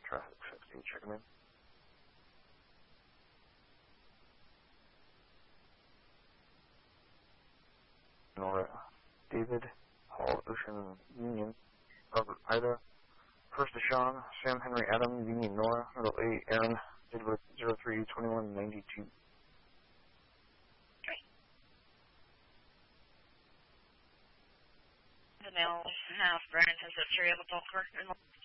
Traffic 60, checking in. Nora, David, Hall, Ocean, Union, Robert, Ida, First Deshawn, Sam, Henry, Adam, Union, Nora, Middle A, Aaron, Edward, 032192. Okay. The male half Brian says that you're able to talk her.